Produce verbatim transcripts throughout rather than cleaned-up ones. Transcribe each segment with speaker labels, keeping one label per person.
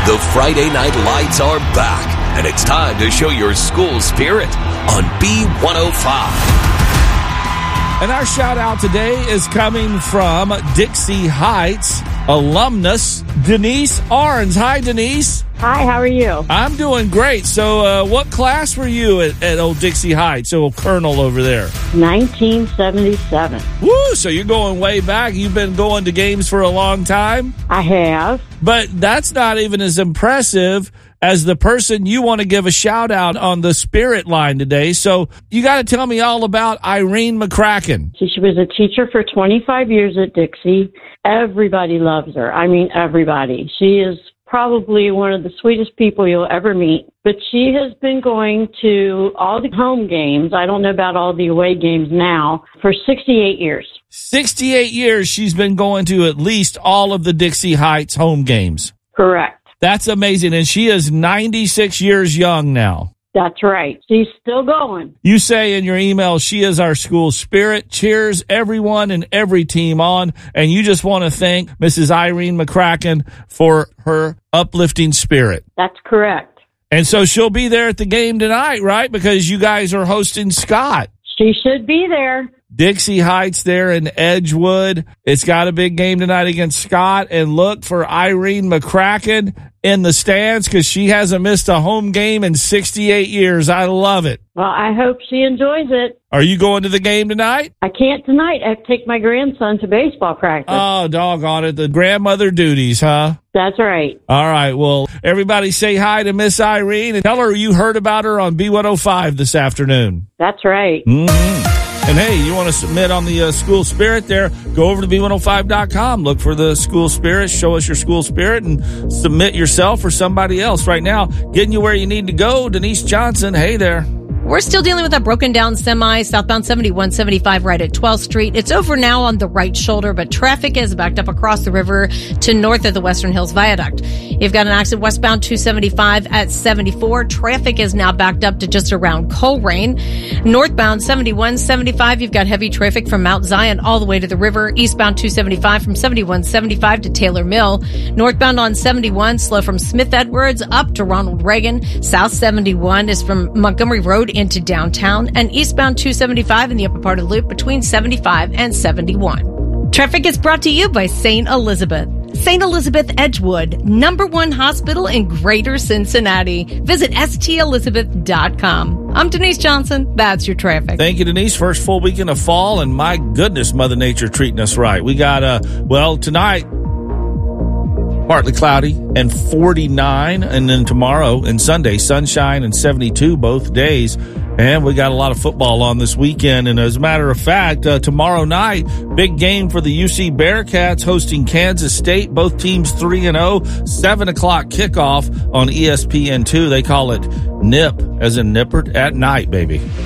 Speaker 1: The Friday Night Lights are back, and it's time to show your school spirit on B one oh five.
Speaker 2: And our shout out today is coming from Dixie Heights alumnus Denise Arns. Hi, Denise.
Speaker 3: Hi, how are you?
Speaker 2: I'm doing great. So uh, what class were you at, at old Dixie Heights, old Colonel over there?
Speaker 3: nineteen seventy-seven.
Speaker 2: Woo, so you're going way back. You've been going to games for a long time?
Speaker 3: I have.
Speaker 2: But that's not even as impressive as the person you want to give a shout out on the Spirit line today. So you got to tell me all about Irene McCracken.
Speaker 3: She was a teacher for twenty-five years at Dixie. Everybody loves her. I mean, everybody. She is probably one of the sweetest people you'll ever meet. But she has been going to all the home games, I don't know about all the away games now, for sixty-eight years.
Speaker 2: sixty-eight years she's been going to at least all of the Dixie Heights home games.
Speaker 3: Correct.
Speaker 2: That's amazing. And she is ninety-six years young now.
Speaker 3: That's right. She's still going.
Speaker 2: You say in your email, she is our school spirit, cheers everyone and every team on. And you just want to thank Missus Irene McCracken for her uplifting spirit.
Speaker 3: That's correct.
Speaker 2: And so she'll be there at the game tonight, right? Because you guys are hosting Scott.
Speaker 3: She should be there.
Speaker 2: Dixie Heights there in Edgewood. It's got a big game tonight against Scott. And look for Irene McCracken in the stands because she hasn't missed a home game in sixty-eight years. I love it.
Speaker 3: Well, I hope she enjoys it.
Speaker 2: Are you going to the game tonight?
Speaker 3: I can't tonight. I have to take my grandson to baseball practice.
Speaker 2: Oh, doggone it. The grandmother duties, huh?
Speaker 3: That's right.
Speaker 2: All right. Well, everybody say hi to Miss Irene and tell her you heard about her on B one oh five this afternoon.
Speaker 3: That's right.
Speaker 2: Mm-hmm. And, hey, you want to submit on the uh, school spirit there, go over to B one oh five dot com. Look for the school spirit. Show us your school spirit and submit yourself or somebody else. Right now, getting you where you need to go, Denise Johnson. Hey there.
Speaker 4: We're still dealing with a broken down semi southbound seventy-one seventy-five right at twelfth Street. It's over now on the right shoulder, but traffic is backed up across the river to north of the Western Hills Viaduct. You've got an accident westbound two seventy-five at seventy-four. Traffic is now backed up to just around Coleraine. Northbound seventy-one seventy-five, you've got heavy traffic from Mount Zion all the way to the river. Eastbound two seventy-five from seventy-one seventy-five to Taylor Mill. Northbound on seventy-one, slow from Smith Edwards up to Ronald Reagan. South seventy-one is from Montgomery Road into downtown, and eastbound two seventy-five in the upper part of the loop between seventy-five and seventy-one. Traffic is brought to you by Saint Elizabeth. Saint Elizabeth Edgewood, number one hospital in Greater Cincinnati. Visit S T Elizabeth dot com. I'm Denise Johnson. That's your traffic.
Speaker 2: Thank you, Denise. First full weekend of fall, and my goodness, Mother Nature treating us right. We got, uh, well, tonight, partly cloudy and forty-nine, and then tomorrow and Sunday, sunshine and seventy-two both days. And we got a lot of football on this weekend. And as a matter of fact, uh, tomorrow night, big game for the U C Bearcats hosting Kansas State. Both teams three and oh, seven o'clock kickoff on E S P N two. They call it N I P, as in Nippert, at night, baby. B.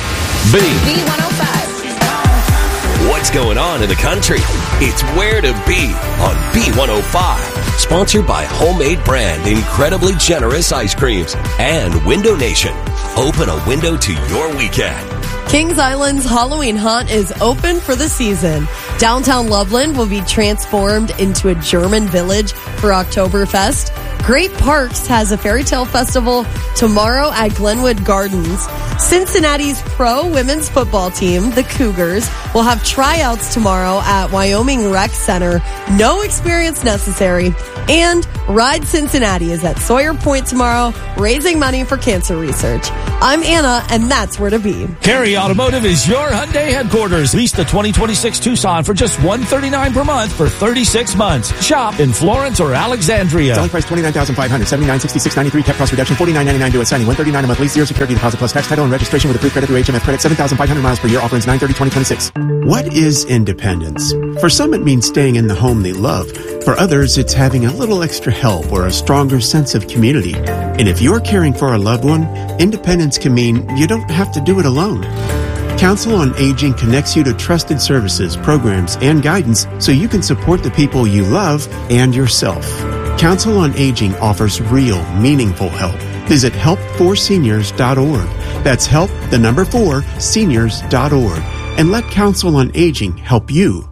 Speaker 5: B one oh five.
Speaker 1: What's going on in the country? It's Where to Be on B one oh five. Sponsored by Homemade Brand Incredibly Generous Ice Creams and Window Nation. Open a window to your weekend.
Speaker 6: Kings Island's Halloween Hunt is open for the season. Downtown Loveland will be transformed into a German village for Oktoberfest. Great Parks has a fairy tale festival tomorrow at Glenwood Gardens. Cincinnati's pro women's football team, the Cougars, will have tryouts tomorrow at Wyoming Rec Center. No experience necessary. And Ride Cincinnati is at Sawyer Point tomorrow, raising money for cancer research. I'm Anna, and that's Where to Be.
Speaker 2: Carey Automotive is your Hyundai headquarters. Lease the twenty twenty-six Tucson for just one hundred thirty-nine dollars per month for thirty-six months. Shop in Florence or Alexandria.
Speaker 7: Selling price twenty-nine thousand five hundred dollars, seventy-nine thousand sixty-six dollars ninety-three, cap cost reduction forty-nine ninety-nine due at signing, one hundred thirty-nine dollars a month lease, zero security deposit plus tax, title and registration with approved credit through H M F credit, seven thousand five hundred miles per year, offerings nine thirty twenty twenty-six. What is independence? For some, it means staying in the home they love. For others, it's having a little extra help or a stronger sense of community. And if you're caring for a loved one, independence can mean you don't have to do it alone. Council on Aging connects you to trusted services, programs, and guidance so you can support the people you love and yourself. Council on Aging offers real, meaningful help. Visit help for seniors dot org. That's help, the number four, seniors dot org. And let Council on Aging help you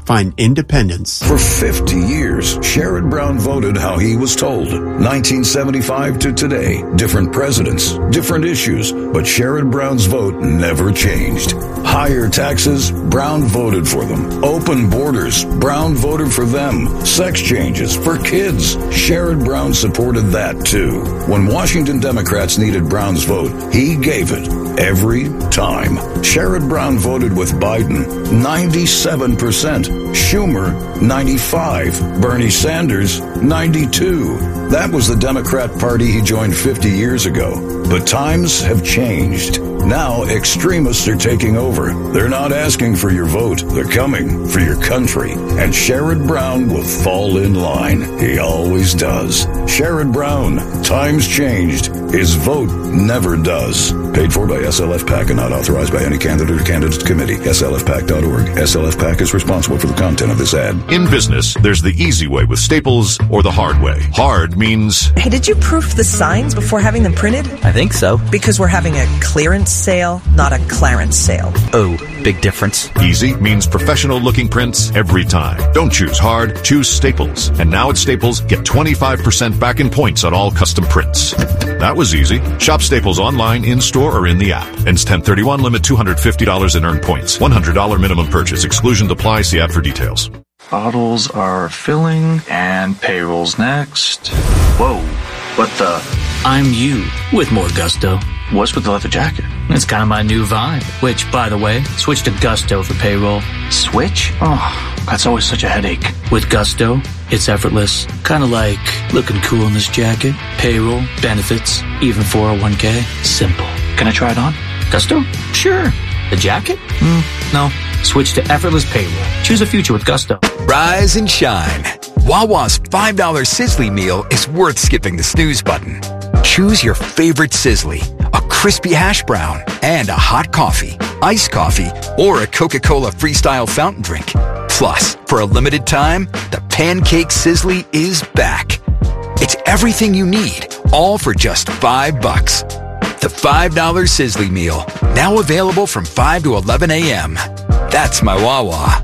Speaker 7: find independence.
Speaker 8: For fifty years, Sherrod Brown voted how he was told. nineteen seventy-five to today, different presidents, different issues, but Sherrod Brown's vote never changed. Higher taxes, Brown voted for them. Open borders, Brown voted for them. Sex changes for kids, Sherrod Brown supported that too. When Washington Democrats needed Brown's vote, he gave it every time. Sherrod Brown voted with Biden, ninety-seven percent. Schumer, ninety-five. Bernie Sanders, ninety-two. That was the Democrat Party he joined fifty years ago. But times have changed. Now extremists are taking over. They're not asking for your vote. They're coming for your country. And Sherrod Brown will fall in line. He always does. Sherrod Brown. Times changed. His vote never does. Paid for by S L F PAC and not authorized by any candidate or candidates committee. S L F pac dot org. S L F PAC is responsible for the content of this ad.
Speaker 9: In business, there's the easy way with Staples or the hard way. Hard means...
Speaker 10: Hey, did you proof the signs before having them printed?
Speaker 11: I think so.
Speaker 10: Because we're having a clearance sale, not a Clarence sale.
Speaker 11: Oh, big difference.
Speaker 9: Easy means professional-looking prints every time. Don't choose hard, choose Staples. And now at Staples, get twenty-five percent back in points on all custom prints. That was easy. Shop Staples online, in-store, or in the app. Ends ten thirty-one, limit two hundred fifty dollars in earned points. one hundred dollars minimum purchase. Exclusions apply. See app for details.
Speaker 12: Bottles are filling, and payroll's next. Whoa, what the?
Speaker 13: I'm you with more gusto.
Speaker 12: What's with the leather jacket?
Speaker 13: It's kind of my new vibe. Which, by the way, switch to Gusto for payroll.
Speaker 12: Switch? Oh, that's always such a headache.
Speaker 13: With Gusto, it's effortless. Kind of like looking cool in this jacket. Payroll, benefits, even four oh one k. Simple.
Speaker 12: Can I try it on?
Speaker 13: Gusto? Sure. The jacket? Mm, no. Switch to effortless payroll. Choose a future with Gusto.
Speaker 14: Rise and shine. Wawa's five dollar Sizzly meal is worth skipping the snooze button. Choose your favorite Sizzly, a crispy hash brown, and a hot coffee, iced coffee, or a Coca-Cola Freestyle fountain drink. Plus, for a limited time, the Pancake Sizzly is back. It's everything you need, all for just five bucks. The five dollar Sizzly meal, now available from five to eleven a.m. That's my Wawa.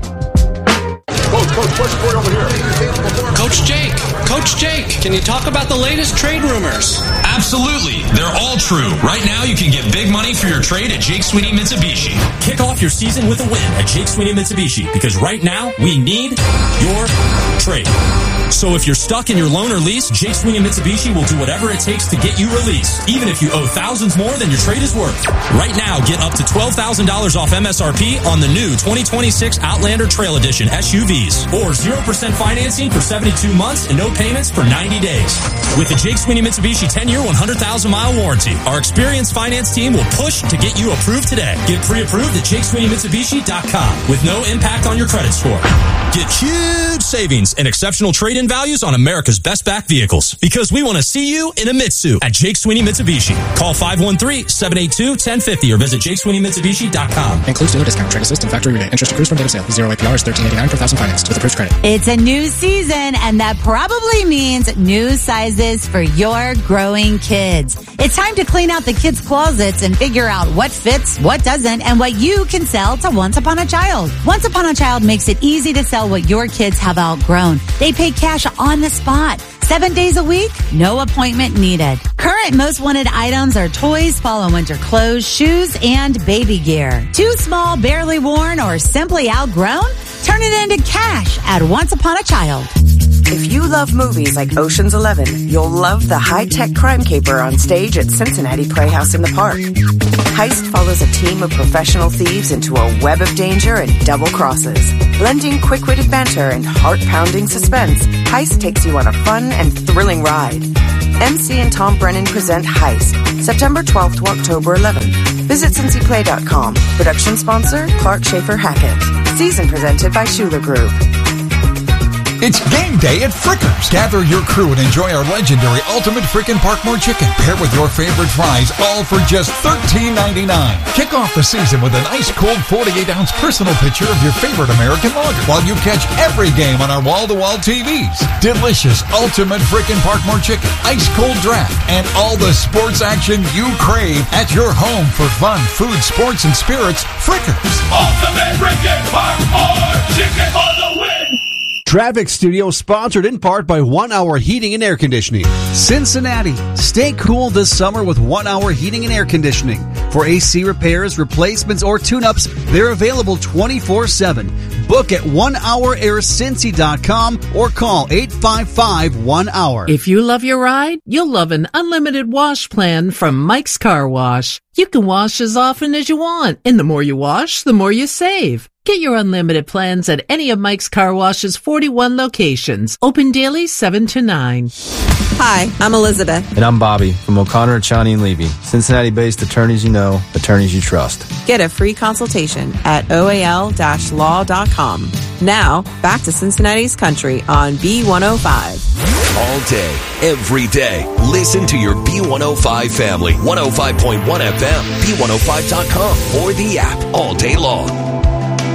Speaker 15: Coach, Coach, what's going over here? Coach Jake, Coach Jake, can you talk about the latest trade rumors?
Speaker 16: Absolutely. They're all true. Right now, you can get big money for your trade at Jake Sweeney Mitsubishi.
Speaker 17: Kick off your season with a win at Jake Sweeney Mitsubishi, because right now, we need your trade. So if you're stuck in your loan or lease, Jake Sweeney Mitsubishi will do whatever it takes to get you released, even if you owe thousands more than your trade is worth. Right now, get up to twelve thousand dollars off M S R P on the new twenty twenty-six Outlander Trail Edition S U Vs, or zero percent financing for seventy-two months and no payments for ninety days. With the Jake Sweeney Mitsubishi ten-year, one hundred thousand mile warranty, our experienced finance team will push to get you approved today. Get pre-approved at Jake Sweeney Mitsubishi dot com with no impact on your credit score. Get huge savings and exceptional trade-in values on America's best back vehicles, because we want to see you in a Mitsu at Jake Sweeney Mitsubishi. Call five one three, seven eight two, one zero five zero or visit Jake Sweeney Mitsubishi dot com.
Speaker 18: Includes dealer discount, trade assist, and factory rebate. Interest accrues from date of sale. Zero A P R is thirteen eighty-nine per thousand financed with approved credit.
Speaker 19: It's a new season, and that probably means new sizes for your growing kids. It's time to clean out the kids' closets and figure out what fits, what doesn't, and what you can sell to Once Upon a Child. Once Upon a Child makes it easy to sell what your kids have outgrown. They pay cash on the spot. Seven days a week, no appointment needed. Current most wanted items are toys, fall and winter clothes, shoes, and baby gear. Too small, barely worn, or simply outgrown? Turn it into cash at Once Upon a Child.
Speaker 20: If you love movies like Ocean's Eleven, you'll love the high-tech crime caper on stage at Cincinnati Playhouse in the Park. Heist follows a team of professional thieves into a web of danger and double crosses. Blending quick-witted banter and heart-pounding suspense, Heist takes you on a fun and thrilling ride. M C and Tom Brennan present Heist, September twelfth to October eleventh. Visit Cincy Play dot com. Production sponsor, Clark Schaefer Hackett. Season presented by Schuler Group.
Speaker 11: It's game day at Frickers. Gather your crew and enjoy our legendary Ultimate Frickin' Parkmore Chicken, paired with your favorite fries, all for just thirteen ninety-nine. Kick off the season with an ice-cold forty-eight ounce personal picture of your favorite American lager, while you catch every game on our wall-to-wall T Vs. Delicious Ultimate Frickin' Parkmore Chicken, ice-cold draft, and all the sports action you crave at your home for fun, food, sports, and spirits. Frickers.
Speaker 5: Ultimate Frickin' Parkmore Chicken for the win!
Speaker 21: Traffic Studio sponsored in part by One Hour Heating and Air Conditioning. Cincinnati, stay cool this summer with One Hour Heating and Air Conditioning. For A C repairs, replacements, or tune-ups, they're available twenty-four seven. Book at one hour air cincy dot com or call eight five five one hour.
Speaker 22: If you love your ride, you'll love an unlimited wash plan from Mike's Car Wash. You can wash as often as you want, and the more you wash, the more you save. Get your unlimited plans at any of Mike's Car Wash's forty-one locations. Open daily seven to nine.
Speaker 23: Hi, I'm Elizabeth.
Speaker 24: And I'm Bobby from O'Connor, Chani and Levy. Cincinnati-based attorneys you know, attorneys you trust.
Speaker 23: Get a free consultation at O A L law dot com. Now, back to Cincinnati's Country on B one oh five.
Speaker 1: All day, every day, listen to your B one oh five family. one oh five point one F M, B one oh five dot com, or the app all day long.